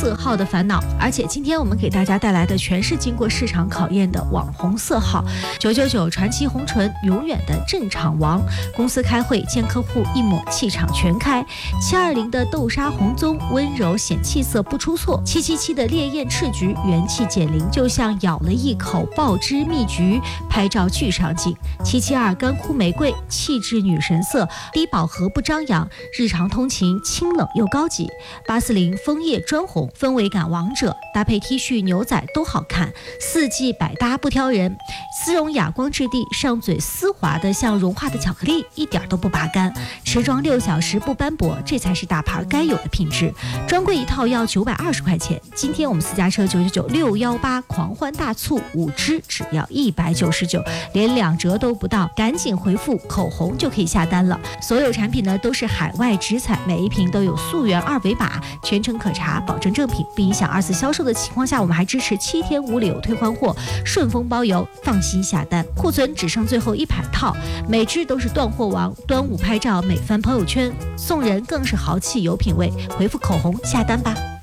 色号的烦恼。而且今天我们给大家带来的全是经过市场考验的网红色号，999传奇红唇，永远的镇场王。公司开会见客户，一抹气场全开。720的豆沙红棕，温柔显气色不出错。777的烈焰赤橘，元气减龄，就像咬了一口爆汁蜜橘，拍照巨上镜。772干枯玫瑰，气质女神色，低饱和不张扬，日常通勤清冷又高级。840枫叶砖红，氛围感王者，搭配 T 恤牛仔都好看，四季百搭不挑人。丝绒哑光质地，上嘴丝滑的像融化的巧克力，一点都不拔干。持妆6小时不斑驳，这才是大牌该有的品质。专柜一套要920块钱，今天我们私家车999-618狂欢大促，5支只要199，连2折都不到，赶紧回复口红就可以下单了。所有产品呢都是海外直采，每一瓶都有溯源2维码，全程可查，保证正品，不影响2次销售的情况下，我们还支持7天无理由退换货，顺丰包邮，放心下单。库存只剩最后100套，每支都是断货王。端午拍照美翻朋友圈，送人更是豪气有品位。回复口红下单吧。